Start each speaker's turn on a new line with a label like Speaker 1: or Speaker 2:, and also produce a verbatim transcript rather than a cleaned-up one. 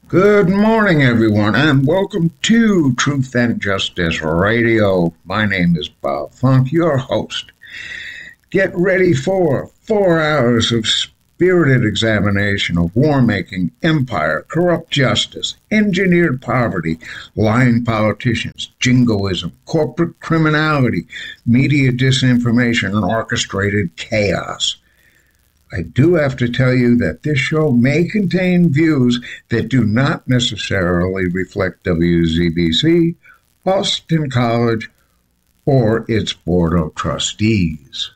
Speaker 1: Good morning, everyone, and welcome to Truth and Justice Radio. My name is Bob Funk, your host. Get ready for four hours of spirited examination of war-making, empire, corrupt justice, engineered poverty, lying politicians, jingoism, corporate criminality, media disinformation, and orchestrated chaos. I do have to tell you that this show may contain views that do not necessarily reflect W Z B C, Boston College, or its Board of Trustees.